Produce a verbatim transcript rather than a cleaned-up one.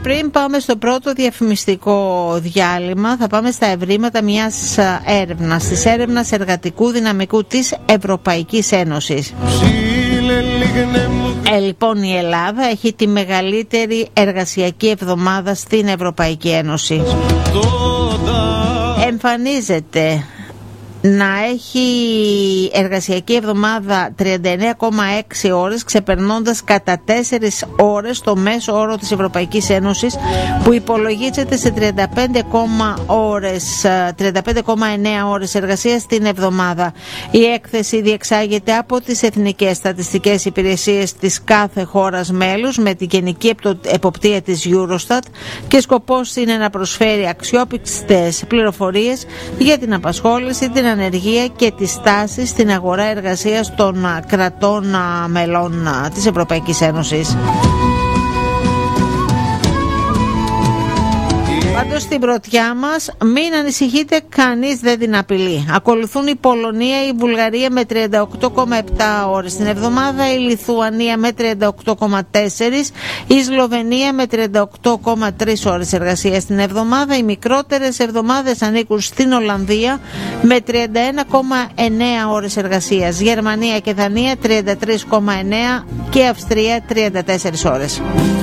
πριν πάμε στο πρώτο διαφημιστικό διάλειμμα, θα πάμε στα ευρήματα μιας έρευνας, της έρευνας εργατικού δυναμικού της Ευρωπαϊκής Ένωσης. Ε, λοιπόν, η Ελλάδα έχει τη μεγαλύτερη εργασιακή εβδομάδα στην Ευρωπαϊκή Ένωση. Εμφανίζεται να έχει εργασιακή εβδομάδα τριάντα εννέα κόμμα έξι ώρες, ξεπερνώντας κατά τέσσερις ώρες το μέσο όρο της Ευρωπαϊκής Ένωσης, που υπολογίζεται σε τριάντα πέντε κόμμα εννέα ώρες εργασίας την εβδομάδα. Η έκθεση διεξάγεται από τις Εθνικές Στατιστικές Υπηρεσίες της κάθε χώρας μέλους με την γενική εποπτεία της Eurostat και σκοπός είναι να προσφέρει αξιόπιστες πληροφορίες για την απασχόληση, την ανεργία και τις τάσεις στην αγορά εργασίας των κρατών μελών της Ευρωπαϊκής Ένωσης. Πάντως στην πρωτιά μας μην ανησυχείτε, κανείς δεν την απειλεί. Ακολουθούν η Πολωνία, η Βουλγαρία με τριάντα οκτώ κόμμα επτά ώρες την εβδομάδα, η Λιθουανία με τριάντα οκτώ κόμμα τέσσερα, η Σλοβενία με τριάντα οκτώ κόμμα τρία ώρες εργασίας την εβδομάδα. Οι μικρότερες εβδομάδες ανήκουν στην Ολλανδία με τριάντα ένα κόμμα εννέα ώρες εργασίας, Γερμανία και Δανία τριάντα τρία κόμμα εννέα και Αυστρία τριάντα τέσσερις ώρες.